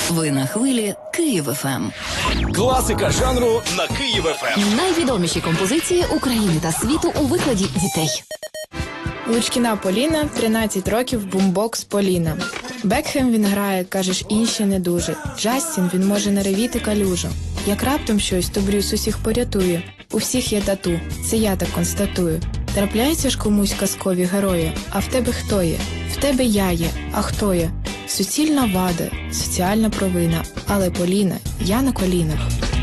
Ви на хвилі Київ ФМ. Класика жанру на Київ ФМ. Найвідоміші композиції України та світу у викладі дітей. Лучкіна Поліна, 13 років, бумбокс Поліна. Бекхем він грає, кажеш, інші не дуже. Джастін він може наревіти калюжу. Як раптом щось, то Брюс усіх порятує. У всіх є тату, це я так констатую. Трапляються ж комусь казкові герої, а в тебе хто є? В тебе я є, а хто є? Суцільна вада, соціальна провина, але Поліна, я на колінах.